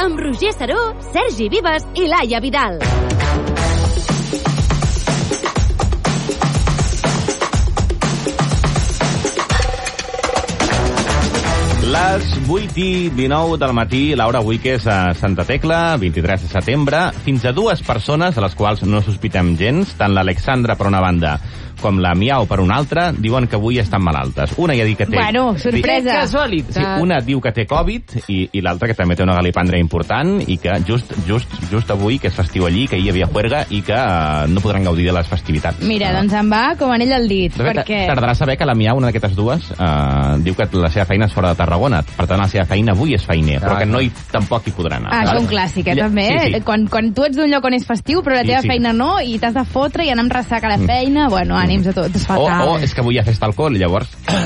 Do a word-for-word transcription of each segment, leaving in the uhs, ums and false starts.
amb Roger Saró, Sergi Vives i Laia Vidal. Les vuit i dinou del matí, Laura, avui que és a Santa Tecla, vint-i-tres de setembre, fins a dues persones, de les quals no sospitem gens, tant l'Alexandra per una banda com la Miau per una altra, diuen que avui estan malaltes. Una ja diu que té... Bueno, sorpresa. Casualitat. Sí, una diu que té Covid i, i l'altra que també té una galipandra important i que just, just, just avui, que és festiu allí, que hi havia juerga i que uh, no podran gaudir de les festivitats. Mira, uh, doncs em va com anell al dit. De fet, perquè... tardarà a saber que la Miau, una d'aquestes dues, uh, diu que la seva feina és fora de Tarragona. Per tant, la seva feina avui és feiner, ah, però que no hi, tampoc hi podrà anar. Ah, és un clàssic, eh, també. Sí, sí. Quan, quan tu ets d'un lloc on és festiu, però la teva sí, sí. feina no, i t'has de fotre i anar amb ressaca a la feina, bueno, ànims a tots. O, o és que avui hi ha festa alcohol, llavors...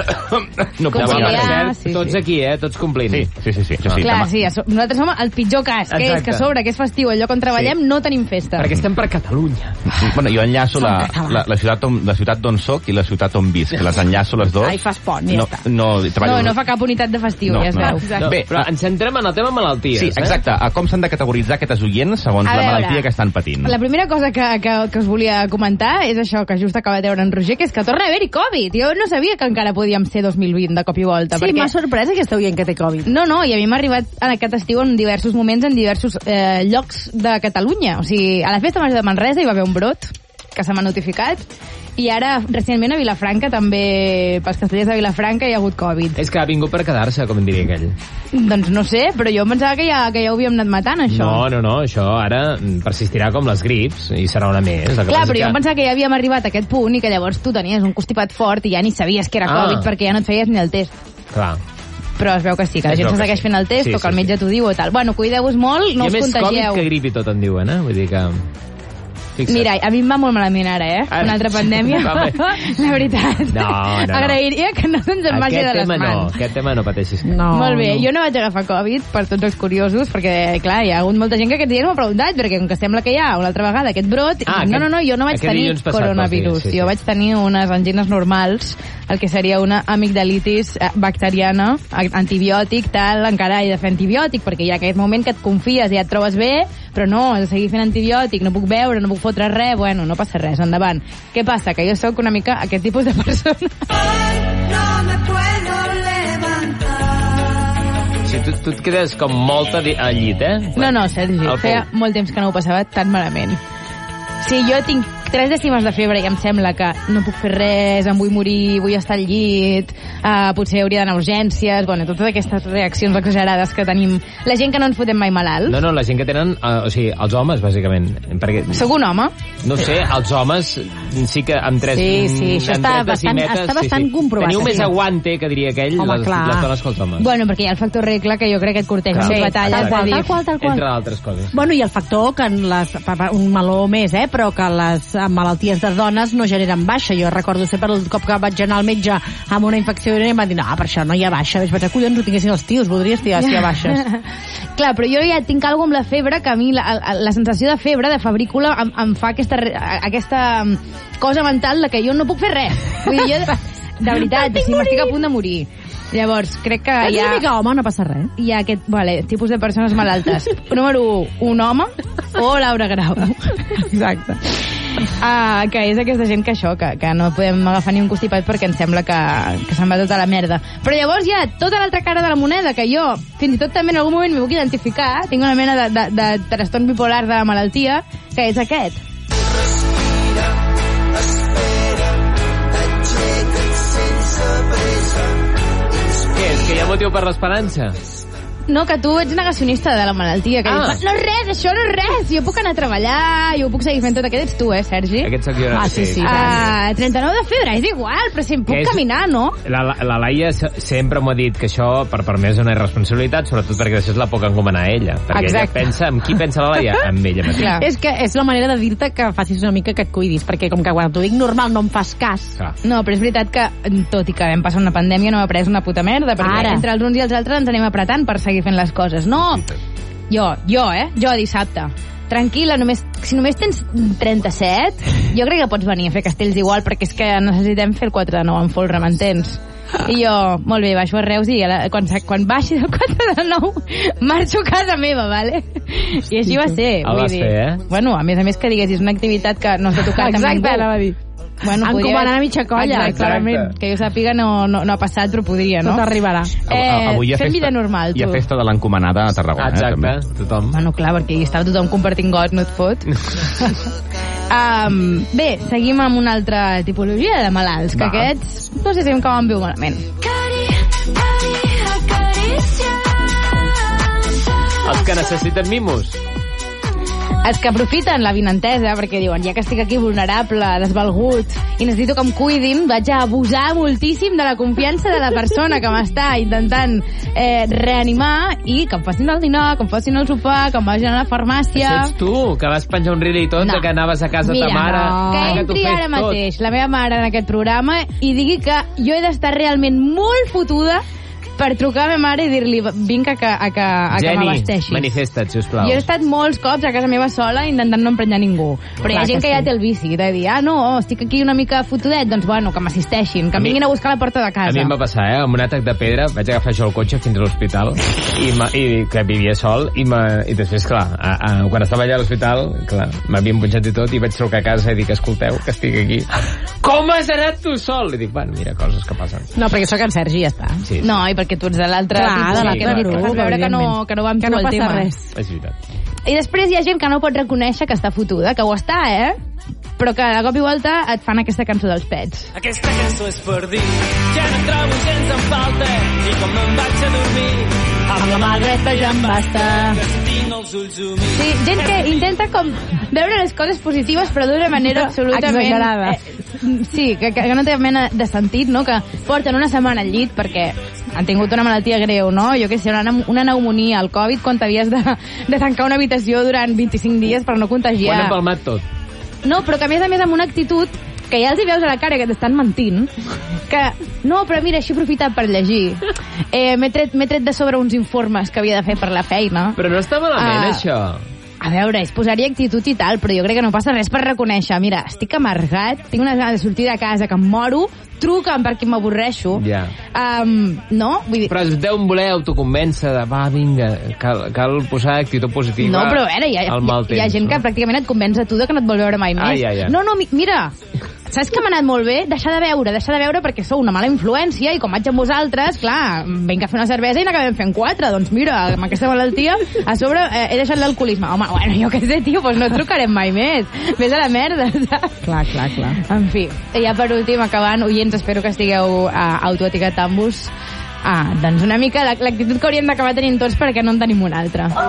no Conciliar, sí, tots sí. aquí, eh? Tots complint. Sí, sí, sí. sí, sí Clar, sí, nosaltres som el pitjor cas, que és que a sobre, que és festiu, el lloc on treballem, sí. no tenim festa. Perquè estem per Catalunya. Bueno, jo enllaço la, la, la, ciutat on, la ciutat d'on soc i la ciutat on visc. Les enllaço les dues. Ai, fas pont, ja no, està. No, no, no fa cap unitat de festiu, no, ja es no. veu. No. Bé, però ens centrem en el tema malalties. Sí, exacte. Eh? Com s'han de categoritzar aquestes oients segons a la veure, malaltia que estan patint? La primera cosa que, que, que us volia comentar és això que just acaba de veure en Roger, que és que torna a haver-hi Covid. Jo no sabia que encara podíem ser dos mil vint de cop i volta. Sí, perquè... m'ha sorprès aquesta oient que té Covid. No, no, i a mi m'ha arribat en aquest estiu en diversos moments, en diversos eh, llocs de Catalunya. O sigui, a la festa major de Manresa hi va haver un brot que se m'ha notificat, i ara, recentment, a Vilafranca, també, pels castellers de Vilafranca, hi ha hagut Covid. És que ha vingut per quedar-se, com en diria aquell. Doncs no sé, però jo em pensava que ja, que ja ho havíem anat matant, això. No, no, no, això ara persistirà com les grips, i serà una més. Clar, però que... jo em pensava que ja havíem arribat a aquest punt i que llavors tu tenies un constipat fort i ja ni sabies que era ah. Covid perquè ja no et feies ni el test. Clar. Però es veu que sí, que la es gent se segueix sí. fent el test sí, o que el metge sí, sí. t'ho diu o tal. Bueno, cuideu-vos molt, no us contagieu. I a més Covid que grip i tot en diuen, eh? Vull dir que... Fixa't. Mira, a mi em va molt malament ara, eh? Una altra pandèmia. La veritat. No, no, no. Agrairia que no se'ns en vagi de les mans. No, aquest tema no pateixis. No, molt bé, no. Jo no vaig agafar Covid per tots els curiosos, perquè, clar, hi ha hagut molta gent que aquests dies m'ha preguntat, perquè com que sembla que hi ha una altra vegada aquest brot, ah, i, no, no, no, jo no vaig tenir coronavirus. Sí, sí, sí. Jo vaig tenir unes angines normals, el que seria una amigdalitis bacteriana, antibiòtic, tal, encara he de fer antibiòtic, perquè hi ha aquest moment que et confies i ja et trobes bé, però no, he de seguir fent antibiòtic, no puc beure, no puc fotre res, bueno, no passa res, endavant. Què passa? Que jo sóc una mica aquest tipus de persona. No me puedo levantar. Sí, tu, tu et quedes com molta al llit, eh? No, no, Sergi, feia molt temps que no ho passava tan malament. Sí, jo tinc tres dècimes de febre i em sembla que no puc fer res, em vull morir, vull estar al llit, uh, potser hauria d'anar a urgències, bueno, totes aquestes reaccions exagerades que tenim. La gent que no ens fotem mai malalt. No, no, la gent que tenen, uh, o sigui, els homes, bàsicament. Perquè... Sóc un home? No sé, els homes sí que amb tres... Sí, sí, això està bastant, està bastant sí, sí. comprovat. Teniu més aguante, que diria aquell, Home, les, les dones que els homes. Bueno, perquè hi ha el factor regla, que jo crec que et corteja sí, batalles. Tal qual, tal qual, tal qual. Entre altres coses. Bueno, i el factor que en les, un meló més, eh, però que les malalties de dones no generen baixa. Jo recordo sempre el cop que vaig anar al metge amb una infecció i em va dir, no, per això no hi ha baixa. Vaig pensar, collons, ho tinguessin els tios, voldries tirar si hi ha baixes. Clar, però jo ja tinc alguna amb la febre, que a mi la, la sensació de febre, de febrícula, em, em fa aquesta, aquesta cosa mental de que jo no puc fer res. Vull dir, jo, de, de veritat, o sigui, m'estic a punt de morir. Llavors, crec que hi ha... És una mica home, no passa res. Hi ha aquest, vale, tipus de persones malaltes. Número un, un home o Laura Grau. Exacte. Ah, que és aquesta gent que això, que, que no podem agafar ni un constipat perquè em sembla que, que se'n va tota la merda. Però llavors hi ha tota l'altra cara de la moneda, que jo fins i tot també en algun moment m'hi puc identificar. Tinc una mena de, de, de trastorn bipolar de la malaltia, que és aquest. Respira, espera, aixeca't sense pressa. Què és, que hi ha motiu per l'esperança? No, que tu ets negacionista de la malaltia, que ah. dius, no és res, això no és res, jo puc anar a treballar, jo ho puc seguir fent tot. Aquest ets tu, eh, Sergi? Aquest soc jo. Ah, sí, sí. Ah, trenta-nou de febre, és igual, però si em puc és... caminar, no? La, la, la Laia sempre m'ha dit que això, per, per mi, és una irresponsabilitat, sobretot perquè després la puc encomanar a ella. Perquè Exacte. ella pensa, amb qui pensa la Laia? Amb ella mateixa. És que és la manera de dir-te que facis una mica que et cuidis, perquè com que quan t'ho dic normal no em fas cas. Clar. No, però és veritat que, tot i que vam passar una pandèmia, no m'ha pres una puta merda, perquè Ara. entre els uns i els altres ens anem apretant per seguir fent les coses. No, jo, jo, eh? Jo dissabte. Tranquil·la, només, si només tens trenta-set, jo crec que pots venir a fer castells igual, perquè és que necessitem fer el quatre de nou en folre, m'entens? I jo, molt bé, baixo a Reus i a la, quan, quan baixi del quatre de nou marxo a casa meva, vale? I així va ser. El vas dir, fer, eh? Bueno, a més a més que diguessis una activitat que no s'ha tocat amb ningú. Exacte, anava a dir. Bueno, encomanant a mitja colla. Exacte, clarament. Que jo sàpiga no, no, no ha passat, però podria, no? Tot arribarà. Eh, Avui hi ha fem festa, vida normal, tu. Hi ha festa de l'encomanada a Tarragona. Exacte, eh, tothom. Bueno, clar, perquè hi estava tothom compartint got, no et fot? um, bé, seguim amb una altra tipologia de malalts, que Va. aquests no sé si em cauen viu malament. Els que necessiten mimos. Els que aprofiten la vinentesa, perquè diuen, ja que estic aquí vulnerable, desvalgut, i necessito que em cuidin, vaig a abusar moltíssim de la confiança de la persona que m'està intentant eh, reanimar i que em facin el dinar, que em facin el sopar, que em vagin a la farmàcia... Això ets tu, que vas penjar un reel i tot, No. que anaves a casa Mira, ta mare... no. que tu entri fes ara tot. mateix la meva mare en aquest programa i digui que jo he d'estar realment molt fotuda per trucar a la meva mare i dir-li vinc a que, a que, a que Jenny, m'abasteixis. manifesta't, sisplau. Jo he estat molts cops a casa meva sola intentant no emprenyar ningú. Però hi ha Clar gent que que ja sí. té el vici de dir, ah, no, estic aquí una mica fotudet, doncs bueno, que m'assisteixin, que A em mi- vinguin a buscar a la porta de casa. A mi em va passar, eh? Amb un atac de pedra vaig agafar jo el cotxe fins a l'hospital i, ma- i que vivia sol i, ma, i després, clar, a, a, quan estava allà a l'hospital, clar, m'havien punxat i tot i vaig trucar a casa i dic, escolteu, que estic aquí. Com has anat tu sol? I dic, bueno, mira, coses que passen. No, perquè sóc en Sergi i ja està. Sí, sí. No, i perquè tu ets de l'altre Clar, tipus, de que l'altre no- grup, que fas veure que no, evidentment. que no va amb Que tu no el passa tema. res. És veritat. I després hi ha gent que no pot reconèixer que està fotuda, que ho està, eh? Però que de cop i volta et fan aquesta cançó dels Pets. Aquesta cançó és per dir, ja no trobo gens en falta, i com me'n vaig a dormir, amb la mà dreta ja em basta, que tinc els ulls humits. Sí, gent que intenta com veure les coses positives però d'una manera absolutament... Exagerada. Eh, sí, que, que no té mena de sentit, no? Que porten una setmana al llit perquè han tingut una malaltia greu, no? Jo què sé, una, una pneumonia, el Covid, quan t'havies de, de tancar una habitació durant vint-i-cinc dies per no Ho han contagiar. empalmat tot. No, però que a més a més amb una actitud que ja els hi veus a la cara que t'estan mentint, que, no, però mira, així he aprofitat per llegir. Eh, M'he tret, m'he tret de sobre uns informes que havia de fer per la feina. Però no està malament, Ah. això. A veure, és posar-hi actitud i tal, però jo crec que no passa res per reconèixer. Mira, estic amargat, tinc unes ganes de sortir de casa, que em moro, truca'm perquè m'avorreixo. Ja. Um, no? Vull dir... Però es deuen voler autoconvèncer de, va, vinga, cal, cal posar actitud positiva No, però a veure, hi ha, al hi, mal hi ha temps, gent no? que pràcticament et convenç a tu de que no et vol veure mai més. Ah, ja, ja. No, no, mi, mira, saps que m'ha anat molt bé? Deixar de veure, deixar de veure perquè sou una mala influència i com vaig amb vosaltres, clar, vinc a fer una cervesa i n'acabem fent quatre. Doncs mira, amb aquesta malaltia, a sobre eh, he deixat l'alcoholisme. Home, bueno, jo què sé, tio, doncs no et trucarem mai més. Vés a la merda, saps? Clar, clar, clar. En fi, i ja per últim, acabant, oients, espero que estigueu uh, autoetiquetant-vos. Ah, doncs una mica l'actitud que hauríem d'acabar tenint tots perquè no en tenim una altra.